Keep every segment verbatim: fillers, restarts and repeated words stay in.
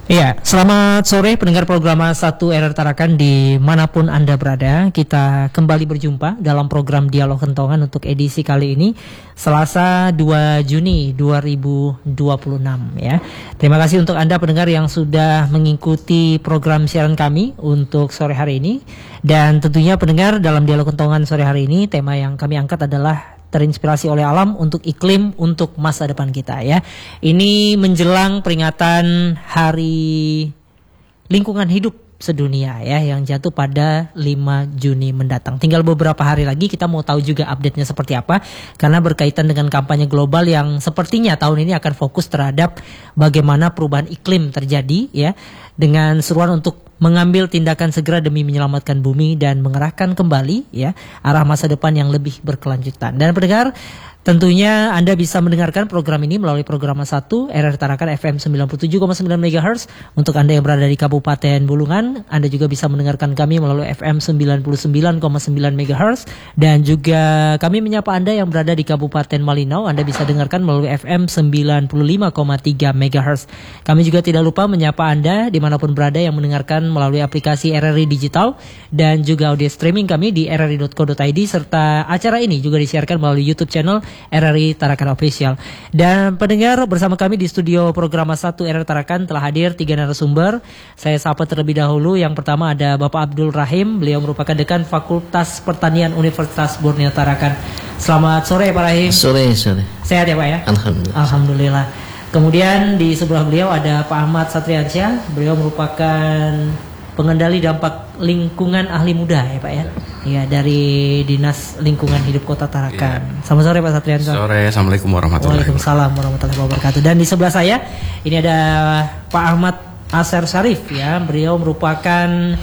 Iya, selamat sore pendengar program satu R R Tarakan dimanapun Anda berada. Kita kembali berjumpa dalam program Dialog Kentongan untuk edisi kali ini, Selasa dua Juni dua ribu dua puluh enam ya. Terima kasih untuk Anda pendengar yang sudah mengikuti program siaran kami untuk sore hari ini. Dan tentunya pendengar, dalam Dialog Kentongan sore hari ini, tema yang kami angkat adalah terinspirasi oleh alam untuk iklim untuk masa depan kita ya. Ini menjelang peringatan Hari Lingkungan Hidup Sedunia ya, yang jatuh pada lima Juni mendatang. Tinggal beberapa hari lagi, kita mau tahu juga update-nya seperti apa, karena berkaitan dengan kampanye global yang sepertinya tahun ini akan fokus terhadap bagaimana perubahan iklim terjadi ya, dengan seruan untuk mengambil tindakan segera demi menyelamatkan bumi dan mengerahkan kembali ya arah masa depan yang lebih berkelanjutan. Dan pendengar, tentunya Anda bisa mendengarkan program ini melalui program satu R R Tarakan F M sembilan puluh tujuh koma sembilan megahertz. Untuk Anda yang berada di Kabupaten Bulungan, Anda juga bisa mendengarkan kami melalui F M sembilan puluh sembilan koma sembilan megahertz. Dan juga kami menyapa Anda yang berada di Kabupaten Malinau, Anda bisa dengarkan melalui F M sembilan puluh lima koma tiga megahertz. Kami juga tidak lupa menyapa Anda dimanapun berada yang mendengarkan melalui aplikasi R R I Digital dan juga audio streaming kami di r r i dot co dot i d, serta acara ini juga disiarkan melalui YouTube channel R R I Tarakan Official. Dan pendengar, bersama kami di studio program satu R R Tarakan telah hadir tiga narasumber. Saya sapa terlebih dahulu. Yang pertama ada Bapak Abdul Rahim, beliau merupakan Dekan Fakultas Pertanian Universitas Borneo Tarakan. Selamat sore Pak Rahim. Sore, sore. Sehat ya Pak ya? Alhamdulillah. Alhamdulillah. Kemudian di sebelah beliau ada Pak Ahmad Satriansyah, beliau merupakan pengendali dampak lingkungan ahli muda ya Pak ya. Ya, dari Dinas Lingkungan Hidup Kota Tarakan. Ya. Selamat sore Pak Satriansyah. Sore, Assalamualaikum warahmatullahi wabarakatuh. Waalaikumsalam warahmatullahi wabarakatuh. Dan di sebelah saya ini ada Pak Ahmad Asar Syarif ya, beliau merupakan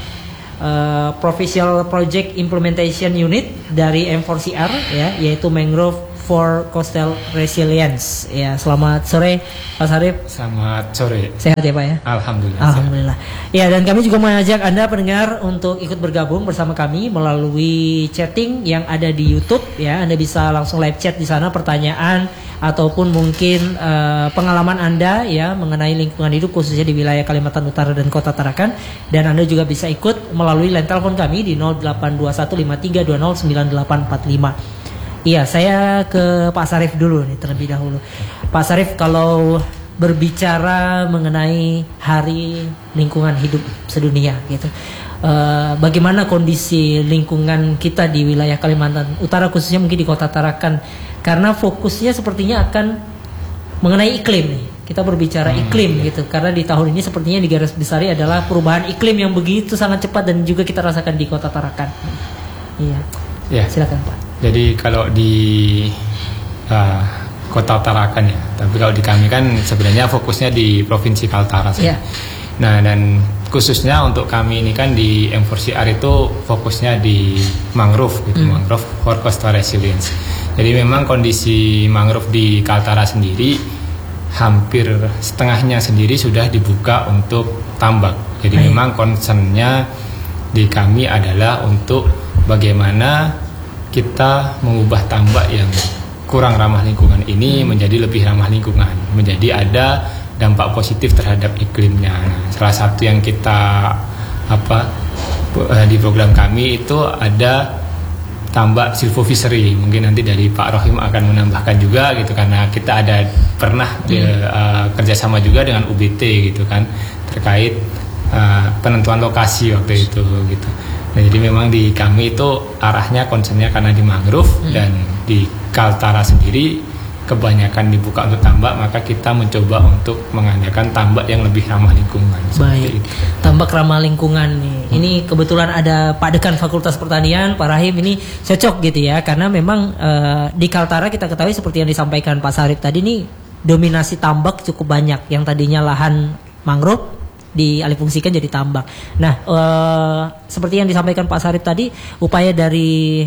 uh, Professional Project Implementation Unit dari M four C R ya, yaitu Mangrove for Coastal Resilience. Ya, selamat sore Pak Syarif. Selamat sore. Sehat ya Pak ya? Alhamdulillah. Alhamdulillah. Sehat. Ya, dan kami juga mengajak Anda pendengar untuk ikut bergabung bersama kami melalui chatting yang ada di YouTube ya. Anda bisa langsung live chat di sana, pertanyaan ataupun mungkin uh, pengalaman Anda ya mengenai lingkungan hidup khususnya di wilayah Kalimantan Utara dan Kota Tarakan. Dan Anda juga bisa ikut melalui line telepon kami di nol delapan dua satu lima tiga dua nol sembilan delapan empat lima. Iya, saya ke Pak Syarif dulu nih terlebih dahulu. Pak Syarif, kalau berbicara mengenai Hari Lingkungan Hidup Sedunia gitu, uh, bagaimana kondisi lingkungan kita di wilayah Kalimantan Utara khususnya mungkin di Kota Tarakan, karena fokusnya sepertinya akan mengenai iklim nih. Kita berbicara hmm, iklim iya. gitu, karena di tahun ini sepertinya di garis besar adalah perubahan iklim yang begitu sangat cepat dan juga kita rasakan di Kota Tarakan. Iya. Ya. Silakan Pak. Jadi kalau di uh, Kota Tarakan ya, tapi kalau di kami kan sebenarnya fokusnya di Provinsi Kaltara sih. Yeah. Nah, dan khususnya untuk kami ini kan di M four C R itu fokusnya di mangrove gitu, mm. mangrove for coastal resilience. Jadi memang kondisi mangrove di Kaltara sendiri hampir setengahnya sendiri sudah dibuka untuk tambak. Jadi Hai. memang concernnya di kami adalah untuk bagaimana kita mengubah tambak yang kurang ramah lingkungan ini menjadi lebih ramah lingkungan, menjadi ada dampak positif terhadap iklimnya. Nah, salah satu yang kita apa di program kami itu ada tambak silvofishery. Mungkin nanti dari Pak Rohim akan menambahkan juga gitu, karena kita ada pernah hmm. di, uh, kerjasama juga dengan U B T gitu kan terkait uh, penentuan lokasi waktu itu gitu. Nah, jadi memang di kami itu arahnya concernnya karena di mangrove hmm. dan di Kaltara sendiri kebanyakan dibuka untuk tambak, maka kita mencoba untuk mengadakan tambak yang lebih ramah lingkungan. Baik, tambak ramah lingkungan nih. Hmm. Ini kebetulan ada Pak Dekan Fakultas Pertanian, Pak Rahim, ini cocok gitu ya, karena memang uh, di Kaltara kita ketahui seperti yang disampaikan Pak Syarif tadi nih, dominasi tambak cukup banyak, yang tadinya lahan mangrove dialihfungsikan jadi tambak. Nah, uh, seperti yang disampaikan Pak Syarif tadi, upaya dari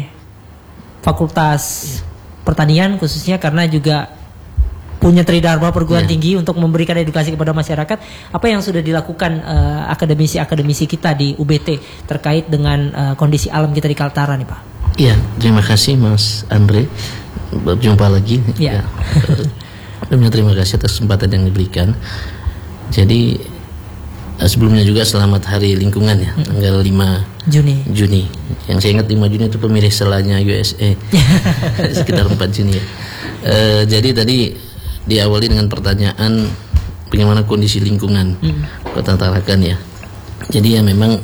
Fakultas Pertanian khususnya karena juga punya tridharma perguruan yeah. tinggi untuk memberikan edukasi kepada masyarakat, apa yang sudah dilakukan uh, akademisi-akademisi kita di U B T terkait dengan uh, kondisi alam kita di Kaltara nih Pak? Iya, terima kasih Mas Andre, berjumpa lagi. Iya. Ya. Terima kasih atas kesempatan yang diberikan. Jadi sebelumnya juga selamat Hari Lingkungan ya, hmm. tanggal lima Juni. Juni. Yang saya ingat lima Juni itu pemilih selanya U S A. Sekitar empat Juni ya. Uh, jadi tadi diawali dengan pertanyaan bagaimana kondisi lingkungan hmm. Kota Tarakan ya. Jadi ya memang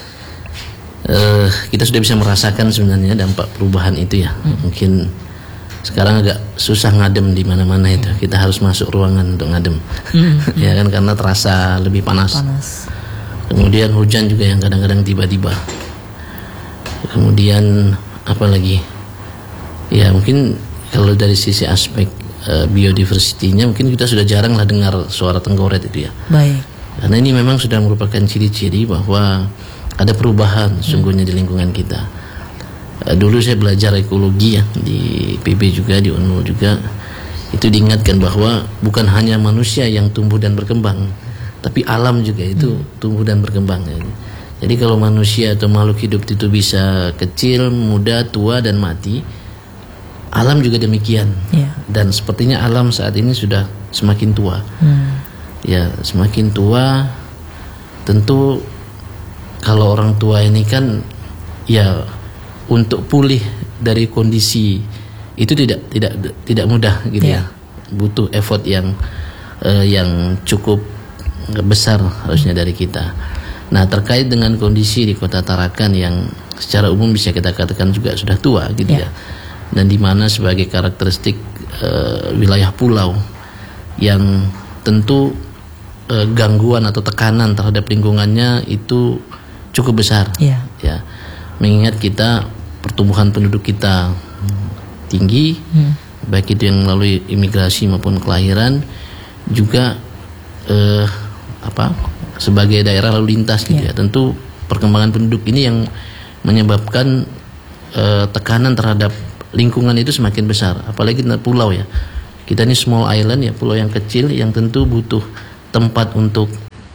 uh, kita sudah bisa merasakan sebenarnya dampak perubahan itu ya. Hmm. Mungkin sekarang agak susah ngadem di mana-mana itu. Kita harus masuk ruangan untuk ngadem. Hmm. Ya kan, karena terasa lebih panas. panas. Kemudian hujan juga yang kadang-kadang tiba-tiba. Kemudian apa lagi? Ya mungkin kalau dari sisi aspek uh, biodiversity-nya mungkin kita sudah jarang lah dengar suara tengkoret itu ya. Baik. Karena ini memang sudah merupakan ciri-ciri bahwa ada perubahan sungguhnya di lingkungan kita. Uh, dulu saya belajar ekologi ya di P B juga, di U N U juga. Itu diingatkan bahwa bukan hanya manusia yang tumbuh dan berkembang, tapi alam juga itu hmm. tumbuh dan berkembang. Ya. Jadi kalau manusia atau makhluk hidup itu bisa kecil, muda, tua dan mati, alam juga demikian, yeah. Dan sepertinya alam saat ini sudah semakin tua, hmm. ya semakin tua. Tentu kalau orang tua ini kan, ya untuk pulih dari kondisi itu tidak tidak tidak mudah gitu yeah. ya, butuh effort yang uh, yang cukup besar harusnya dari kita. Nah terkait dengan kondisi di Kota Tarakan yang secara umum bisa kita katakan juga sudah tua gitu yeah. ya. Dan di mana sebagai karakteristik uh, wilayah pulau yang tentu uh, gangguan atau tekanan terhadap lingkungannya itu cukup besar, yeah. ya. Mengingat kita pertumbuhan penduduk kita tinggi, hmm. baik itu yang melalui imigrasi maupun kelahiran, juga uh, apa sebagai daerah lalu lintas gitu, yeah. ya. Tentu perkembangan penduduk ini yang menyebabkan uh, tekanan terhadap lingkungan itu semakin besar, apalagi pulau ya. Kita ini small island ya, pulau yang kecil yang tentu butuh tempat untuk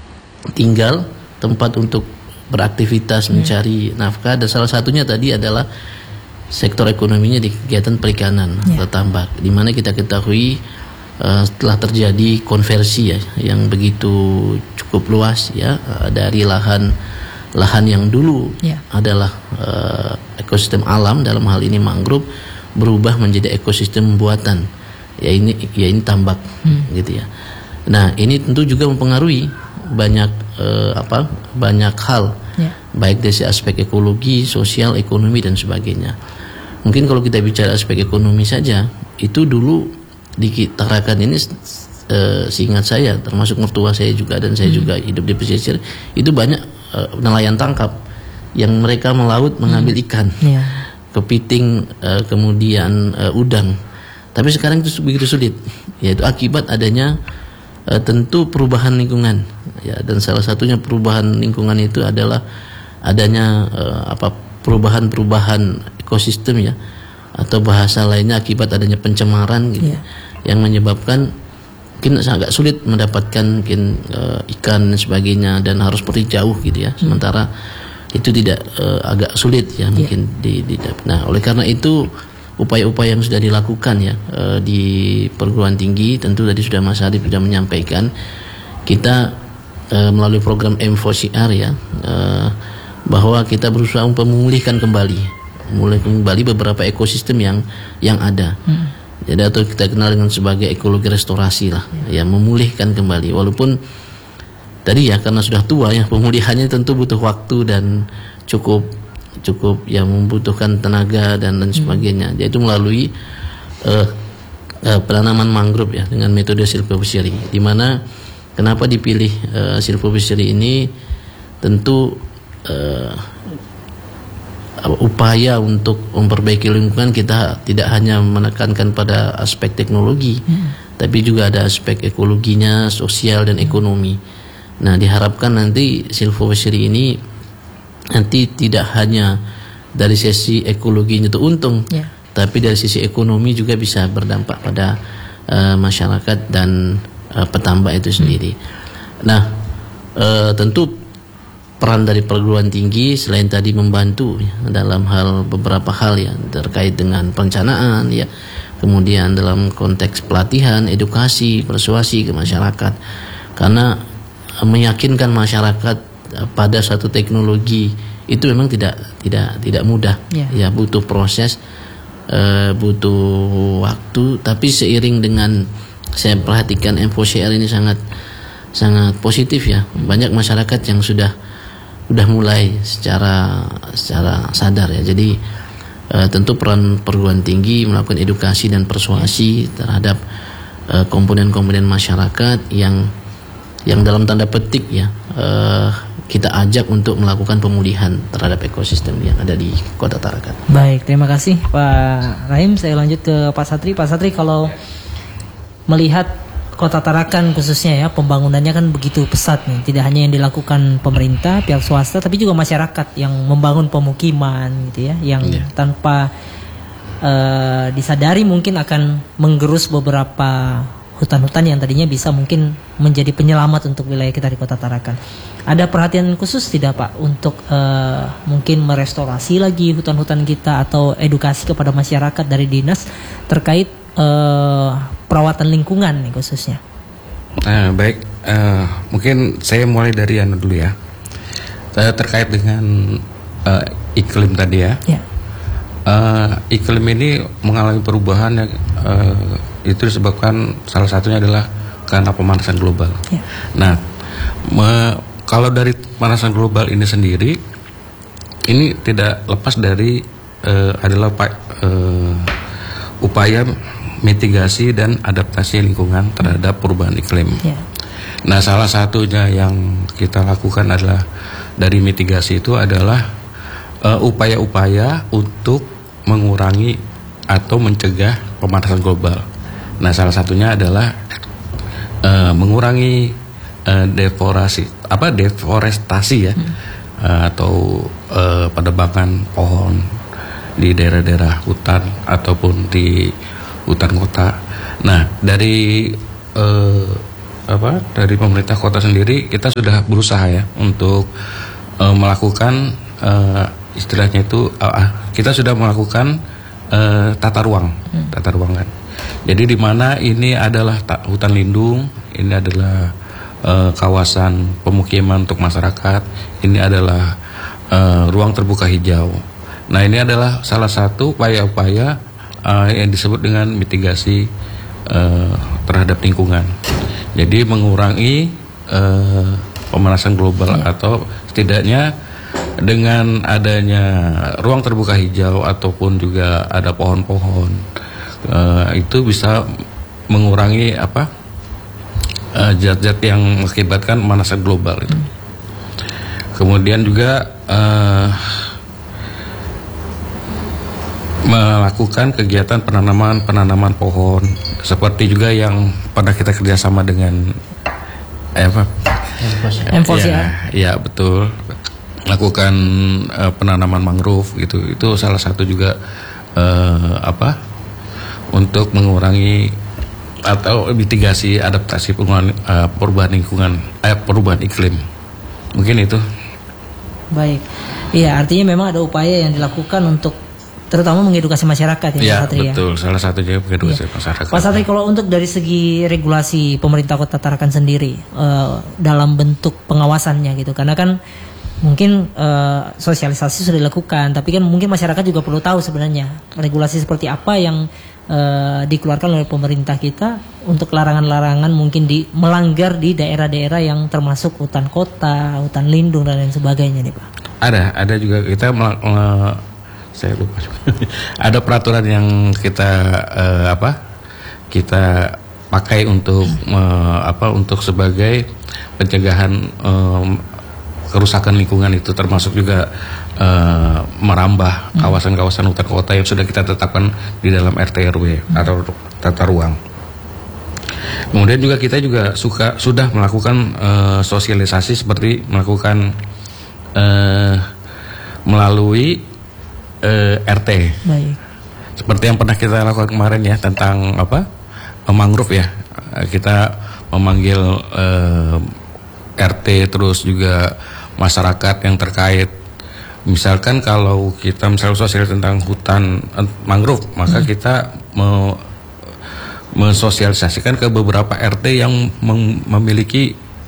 tinggal, tempat untuk beraktivitas, mencari nafkah, dan salah satunya tadi adalah sektor ekonominya di kegiatan perikanan atau yeah. tambak, di mana kita ketahui uh, telah terjadi konversi ya yang begitu cukup luas ya, uh, dari lahan lahan yang dulu yeah. adalah uh, ekosistem alam, dalam hal ini mangrove, berubah menjadi ekosistem buatan, ya ini ya ini tambak, hmm. gitu ya. Nah ini tentu juga mempengaruhi banyak uh, apa banyak hal, yeah. baik dari aspek ekologi, sosial, ekonomi dan sebagainya. Mungkin kalau kita bicara aspek ekonomi saja, itu dulu di Tarakan ini uh, seingat saya, termasuk mertua saya juga dan saya hmm. juga hidup di pesisir, itu banyak uh, nelayan tangkap yang mereka melaut mengambil hmm. ikan, yeah. kepiting, uh, kemudian uh, udang. Tapi sekarang itu begitu sulit, yaitu akibat adanya uh, tentu perubahan lingkungan, ya, dan salah satunya perubahan lingkungan itu adalah adanya uh, apa perubahan-perubahan ekosistem ya, atau bahasa lainnya akibat adanya pencemaran gitu, yeah. yang menyebabkan mungkin agak sulit mendapatkan mungkin uh, ikan dan sebagainya, dan harus pergi jauh gitu ya. Hmm. Sementara itu tidak uh, agak sulit ya, yeah. mungkin di, di nah oleh karena itu upaya-upaya yang sudah dilakukan ya uh, di perguruan tinggi, tentu tadi sudah Mas Arif sudah menyampaikan, kita uh, melalui program M empat C R ya, uh, bahwa kita berusaha untuk memulihkan kembali, mulai kembali beberapa ekosistem yang yang ada. Hmm. Jadi atau kita kenal dengan sebagai ekologi restorasi lah, ya, memulihkan kembali. Walaupun tadi ya karena sudah tua ya, pemulihannya tentu butuh waktu dan cukup cukup yang membutuhkan tenaga dan dan sebagainya. Hmm. Yaitu melalui uh, uh, penanaman mangrove ya dengan metode silvofishery. Di mana kenapa dipilih uh, silvofishery ini, tentu uh, upaya untuk memperbaiki lingkungan kita tidak hanya menekankan pada aspek teknologi, hmm. tapi juga ada aspek ekologinya, sosial dan ekonomi. Nah, diharapkan nanti silvofishery ini nanti tidak hanya dari sisi ekologinya itu untung, yeah. tapi dari sisi ekonomi juga bisa berdampak pada uh, masyarakat dan uh, petambak itu sendiri. Hmm. Nah, uh, tentu peran dari perguruan tinggi selain tadi membantu ya, dalam hal beberapa hal ya terkait dengan perencanaan ya, kemudian dalam konteks pelatihan, edukasi, persuasi ke masyarakat, karena meyakinkan masyarakat pada satu teknologi itu memang tidak tidak tidak mudah. Yeah. Ya butuh proses, uh, butuh waktu. Tapi seiring dengan saya perhatikan M V C R ini sangat sangat positif ya. Banyak masyarakat yang sudah sudah mulai secara secara sadar ya. Jadi uh, tentu peran perguruan tinggi melakukan edukasi dan persuasi terhadap uh, komponen-komponen masyarakat yang yang dalam tanda petik ya. Uh, kita ajak untuk melakukan pemulihan terhadap ekosistem yang ada di Kota Tarakan. Baik, terima kasih Pak Rahim. Saya lanjut ke Pak Satri. Pak Satri, kalau melihat Kota Tarakan khususnya ya, pembangunannya kan begitu pesat nih. Tidak hanya yang dilakukan pemerintah, pihak swasta, tapi juga masyarakat yang membangun pemukiman gitu ya, yang yeah. tanpa uh, disadari mungkin akan menggerus beberapa hutan-hutan yang tadinya bisa mungkin menjadi penyelamat untuk wilayah kita di Kota Tarakan. Ada perhatian khusus tidak Pak untuk uh, mungkin merestorasi lagi hutan-hutan kita atau edukasi kepada masyarakat dari dinas terkait uh, perawatan lingkungan nih khususnya? Nah, baik, uh, mungkin saya mulai dari anu dulu ya. Saya terkait dengan uh, iklim tadi ya. Ya. Uh, iklim ini mengalami perubahan yang uh, itu disebabkan salah satunya adalah karena pemanasan global. Ya. Nah, me, kalau dari pemanasan global ini sendiri, ini tidak lepas dari uh, adalah uh, upaya mitigasi dan adaptasi lingkungan terhadap perubahan iklim. Ya. Nah, salah satunya yang kita lakukan adalah dari mitigasi itu adalah uh, upaya-upaya untuk mengurangi atau mencegah pemanasan global. Nah, salah satunya adalah uh, mengurangi uh, deforestasi, apa deforestasi ya, hmm. uh, atau uh, penebangan pohon di daerah-daerah hutan ataupun di hutan kota. Nah, dari uh, apa dari pemerintah kota sendiri kita sudah berusaha ya untuk uh, melakukan uh, istilahnya itu uh, kita sudah melakukan uh, tata ruang, hmm. tata ruangan. Jadi di mana ini adalah ta- hutan lindung, ini adalah uh, kawasan pemukiman untuk masyarakat, ini adalah uh, ruang terbuka hijau. Nah, ini adalah salah satu upaya-upaya uh, yang disebut dengan mitigasi uh, terhadap lingkungan. Jadi mengurangi uh, pemanasan global ya. Atau setidaknya dengan adanya ruang terbuka hijau ataupun juga ada pohon-pohon uh, itu bisa mengurangi apa uh, zat-zat yang mengakibatkan pemanasan global itu. Hmm. Kemudian juga uh, melakukan kegiatan penanaman penanaman pohon seperti juga yang pernah kita kerjasama dengan eh, apa? M V C R. Ya, ya betul. Lakukan uh, penanaman mangrove gitu, itu salah satu juga uh, apa untuk mengurangi atau mitigasi adaptasi perubahan, uh, perubahan lingkungan, eh, perubahan iklim. Mungkin itu. Baik, iya artinya memang ada upaya yang dilakukan untuk terutama mengedukasi masyarakat ya, ya Pak Satri. Betul, ya? Salah satunya mengedukasi ya. masyarakat. Pak Satri, kalau untuk dari segi regulasi pemerintah Kota Tarakan sendiri uh, dalam bentuk pengawasannya gitu, karena kan mungkin uh, sosialisasi sudah dilakukan, tapi kan mungkin masyarakat juga perlu tahu sebenarnya regulasi seperti apa yang uh, dikeluarkan oleh pemerintah kita untuk larangan-larangan mungkin di melanggar di daerah-daerah yang termasuk hutan kota, hutan lindung dan lain sebagainya nih Pak. Ada, ada juga kita melak- uh, saya lupa ada peraturan yang kita uh, apa kita pakai untuk hmm. uh, apa untuk sebagai pencegahan um, kerusakan lingkungan itu, termasuk juga uh, merambah hmm. kawasan-kawasan hutan kota yang sudah kita tetapkan di dalam R T R W hmm. atau tata ruang. Kemudian juga kita juga suka sudah melakukan uh, sosialisasi seperti melakukan uh, melalui uh, R T. Baik. Seperti yang pernah kita lakukan kemarin ya tentang apa mangrove ya, kita memanggil uh, R T terus juga masyarakat yang terkait. Misalkan kalau kita misalnya sosial tentang hutan mangrove, maka hmm. kita me- mensosialisasikan ke beberapa R T yang mem- memiliki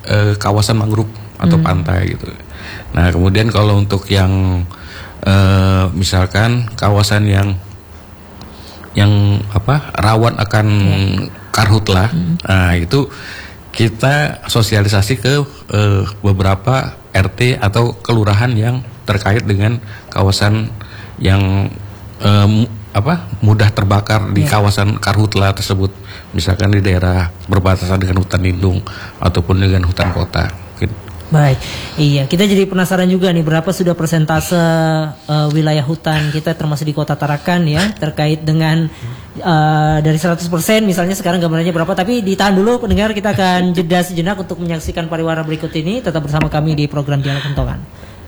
uh, kawasan mangrove atau hmm. pantai gitu. Nah kemudian kalau untuk yang uh, misalkan kawasan yang yang apa rawan akan hmm. karhutlah, hmm. nah itu kita sosialisasi ke uh, beberapa R T atau kelurahan yang terkait dengan kawasan yang um, apa mudah terbakar di yeah. kawasan karhutla tersebut, misalkan di daerah berbatasan dengan hutan lindung ataupun dengan hutan kota. Mungkin. Baik, iya kita jadi penasaran juga nih berapa sudah persentase uh, wilayah hutan kita termasuk di Kota Tarakan ya terkait dengan uh, dari seratus persen misalnya sekarang gambarannya berapa, tapi ditahan dulu pendengar, kita akan jeda sejenak untuk menyaksikan pariwara berikut ini. Tetap bersama kami di program Dialog Kentongan.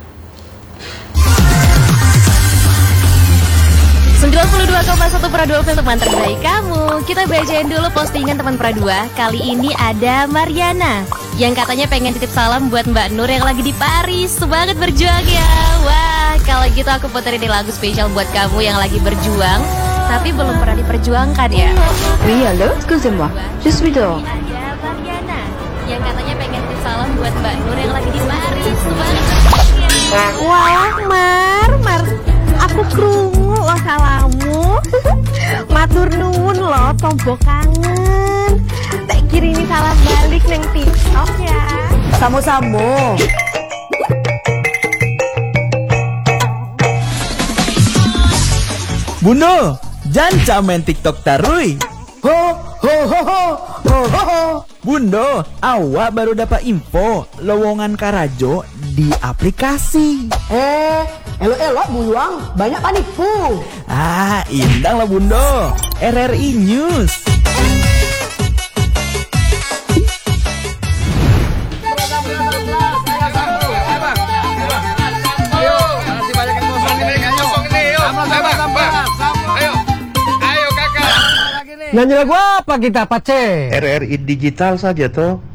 sembilan puluh dua koma satu Pradua F M teman terbaik kamu. Kita bacain dulu postingan teman Pradua. Kali ini ada Mariana yang katanya pengen titip salam buat Mbak Nur yang lagi di Paris. Semangat berjuang ya. Wah, kalau gitu aku puterin lagu spesial buat kamu yang lagi berjuang tapi belum pernah diperjuangkan ya. Oui, allô, excusez-moi. Je suis dehors. Ada Mariana yang katanya pengen titip salam buat Mbak Nur yang lagi di Paris. Semangat berjuang ya. Wah, Mar, Mar. Aku krungu lo salamu. Matur nuwun lo tombo kangen. Tak kirimi salam balik neng TikTok ya. Samo-samo. Bundo, jangan main TikTok tarui. Ho ho ho ho ho ho ho. Bundo, awak baru dapat info lowongan Karajo di aplikasi. Eh, elo-elo buyuang, banyak panipu. Ah, indang lah Bundo. R R I News. Nyanyi lagu apa kita, Pace? R R I digital saja toh.